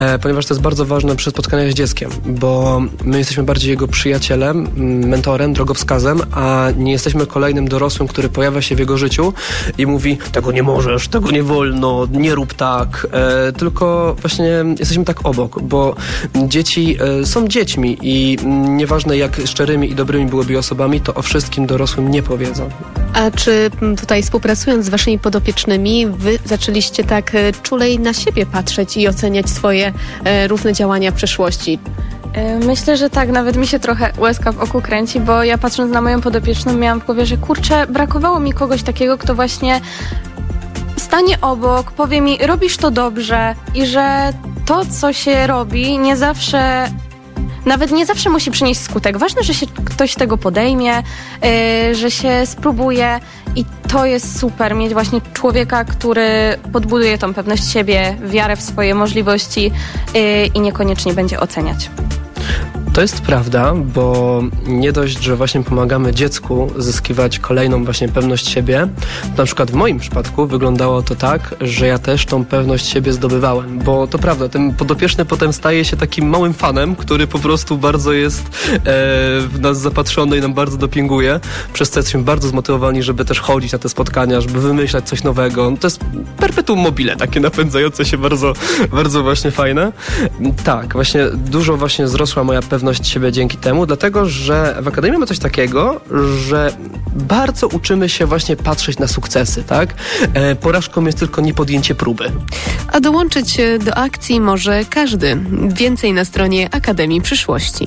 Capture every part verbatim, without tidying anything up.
Ponieważ to jest bardzo ważne przy spotkaniach z dzieckiem, bo my jesteśmy bardziej jego przyjacielem, mentorem, drogowskazem, a nie jesteśmy kolejnym dorosłym, który pojawia się w jego życiu i mówi: tego nie możesz, tego nie wolno, nie rób tak, e, tylko właśnie jesteśmy tak obok, bo dzieci e, są dziećmi i nieważne jak szczerymi i dobrymi byłyby osobami, to o wszystkim dorosłym nie powiedzą. A czy tutaj współpracując z waszymi podopiecznymi, wy zaczęliście tak czulej na siebie patrzeć i oceniać swoje e, różne działania w przeszłości? Myślę, że tak, nawet mi się trochę łezka w oku kręci, bo ja patrząc na moją podopieczną miałam w głowie, że kurczę, brakowało mi kogoś takiego, kto właśnie stanie obok, powie mi: robisz to dobrze i że to, co się robi, nie zawsze... Nawet nie zawsze musi przynieść skutek. Ważne, że się ktoś tego podejmie, yy, że się spróbuje i to jest super, mieć właśnie człowieka, który podbuduje tą pewność siebie, wiarę w swoje możliwości yy, i niekoniecznie będzie oceniać. To jest prawda, bo nie dość, że właśnie pomagamy dziecku zyskiwać kolejną właśnie pewność siebie, na przykład w moim przypadku wyglądało to tak, że ja też tą pewność siebie zdobywałem, bo to prawda, ten podopieczny potem staje się takim małym fanem, który po prostu bardzo jest e, w nas zapatrzony i nam bardzo dopinguje, przez co jesteśmy bardzo zmotywowani, żeby też chodzić na te spotkania, żeby wymyślać coś nowego. To jest perpetuum mobile, takie napędzające się, bardzo, bardzo właśnie fajne. Tak, właśnie dużo właśnie wzrosła moja pewność siebie dzięki temu, dlatego, że w Akademii mamy coś takiego, że bardzo uczymy się właśnie patrzeć na sukcesy, tak? E, porażką jest tylko niepodjęcie próby. A dołączyć do akcji może każdy. Więcej na stronie Akademii Przyszłości.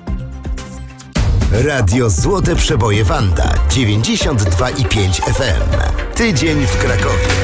Radio Złote Przeboje Wanda dziewięćdziesiąt dwa i pięć F M. Tydzień w Krakowie.